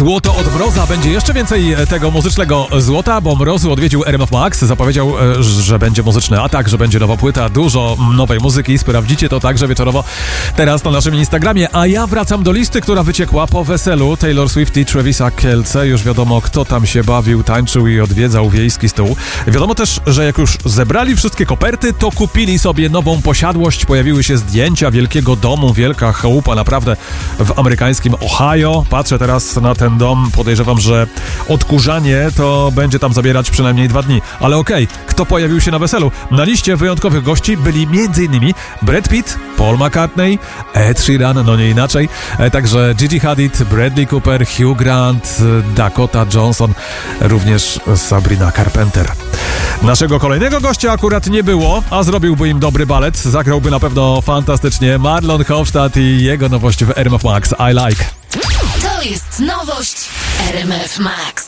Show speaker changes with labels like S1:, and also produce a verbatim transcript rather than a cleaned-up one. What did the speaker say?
S1: Złoto od Mroza. Będzie jeszcze więcej tego muzycznego złota, bo Mrozu odwiedził R M F Max. Zapowiedział, że będzie muzyczny atak, że będzie nowa płyta, dużo nowej muzyki. Sprawdzicie to także wieczorowo teraz na naszym Instagramie. A ja wracam do listy, która wyciekła po weselu Taylor Swift i Travisa Kelce. Już wiadomo, kto tam się bawił, tańczył i odwiedzał wiejski stół. Wiadomo też, że jak już zebrali wszystkie koperty, to kupili sobie nową posiadłość. Pojawiły się zdjęcia wielkiego domu, wielka chałupa naprawdę w amerykańskim Ohio. Patrzę teraz na ten dom, podejrzewam, że odkurzanie to będzie tam zabierać przynajmniej dwa dni. Ale okej, okay, kto pojawił się na weselu? Na liście wyjątkowych gości byli m.in. Brad Pitt, Paul McCartney, Ed Sheeran, no nie inaczej, e, także Gigi Hadid, Bradley Cooper, Hugh Grant, Dakota Johnson, również Sabrina Carpenter. Naszego kolejnego gościa akurat nie było, a zrobiłby im dobry balet. Zagrałby na pewno fantastycznie Marlon Hofstadt i jego nowość w R M F Max I Like.
S2: To jest nowość R M F Max.